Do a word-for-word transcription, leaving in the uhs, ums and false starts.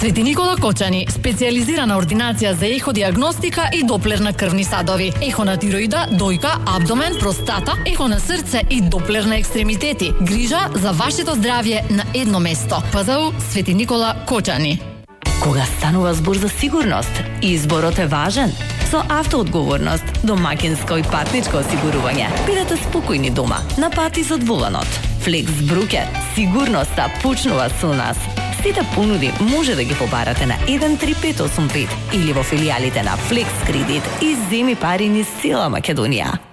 Свети Никола Кочани, специјализирана ординација за еходиагностика и доплер на крвни садови, ехо на тироида, дојка, абдомен, простата, ехо на срце и доплер на екстремитети. Грижа за вашето здравје на едно место. ПЗУ Свети Никола Кочани. Кога станува збор за сигурност, изборот е важен. Со автоодговорност, домакинско и патничко осигурување, бидете спокојни дома, на пат и задволенот. Флекс Брукер, сигурноста почнува со нас. Сите понуди може да ги побарате на еден три пет осум пет или во филијалите на Флекс Кредит и земи пари низ цела Македонија.